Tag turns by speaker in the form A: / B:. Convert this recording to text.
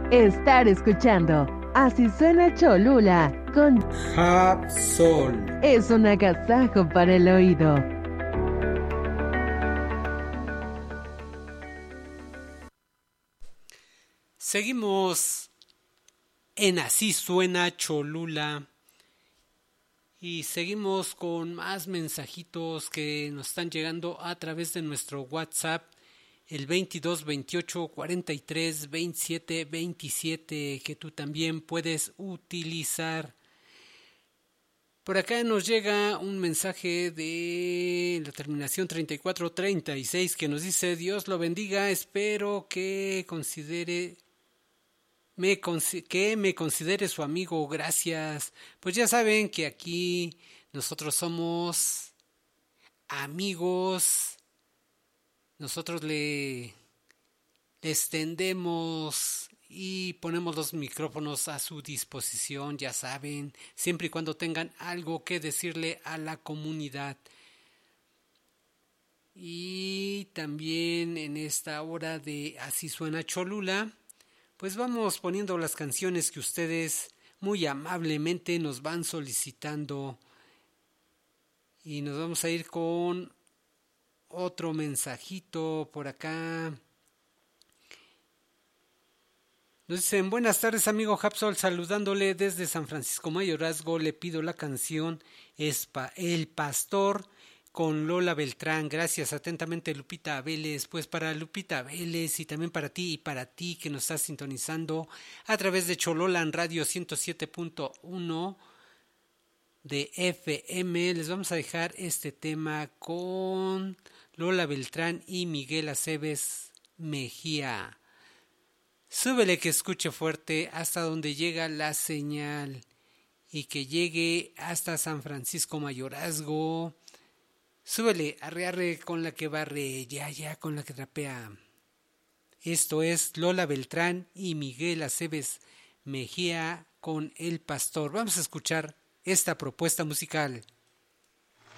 A: estar escuchando Así Suena Cholula con
B: Hapsol.
A: Es un agasajo para el oído.
C: Seguimos en Así Suena Cholula y seguimos con más mensajitos que nos están llegando a través de nuestro WhatsApp, el 22 28 43 27 27, que tú también puedes utilizar. Por acá nos llega un mensaje de la terminación 3436 que nos dice: Dios lo bendiga, espero que me considere su amigo, gracias. Pues ya saben que aquí nosotros somos amigos, nosotros le extendemos y ponemos los micrófonos a su disposición, ya saben, siempre y cuando tengan algo que decirle a la comunidad. Y también en esta hora de Así Suena Cholula, pues vamos poniendo las canciones que ustedes muy amablemente nos van solicitando. Y nos vamos a ir con otro mensajito por acá. Nos dicen: buenas tardes, amigo Hapsol, saludándole desde San Francisco Mayorazgo. Le pido la canción El Pastor con Lola Beltrán. Gracias, atentamente, Lupita Vélez. Pues para Lupita Vélez y también para ti que nos estás sintonizando a través de Chololan Radio 107.1 de FM, les vamos a dejar este tema con Lola Beltrán y Miguel Aceves Mejía. Súbele, que escuche fuerte hasta donde llega la señal y que llegue hasta San Francisco Mayorazgo. Súbele, arre arre con la que barre, ya con la que trapea. Esto es Lola Beltrán y Miguel Aceves Mejía con El Pastor. Vamos a escuchar esta propuesta musical.